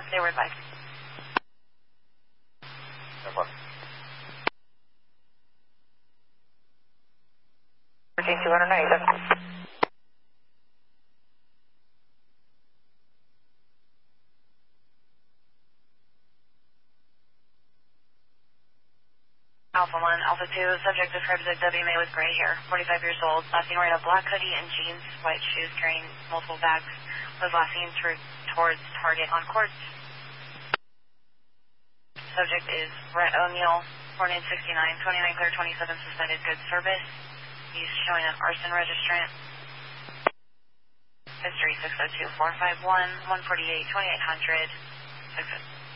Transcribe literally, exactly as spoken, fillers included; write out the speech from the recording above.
Confirm, they were advised. No problem. fourteen two ninety-seven. Alpha one, Alpha two, subject described as W. May with gray hair, forty-five years old, last seen wearing a black hoodie and jeans, white shoes, carrying multiple bags, was last seen through, towards target on course. Subject is Brett O'Neill, born in sixty-nine, twenty-nine clear, twenty-seven suspended, good service. He's showing an arson registrant. History six oh two four five one, one forty-eight, twenty-eight hundred.